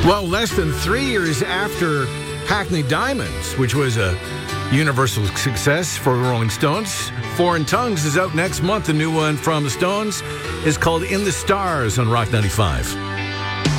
Well, less than 3 years after Hackney Diamonds, which was a universal success for Rolling Stones, Foreign Tongues is out next month. The new one from the Stones is called In the Stars on Rock 95.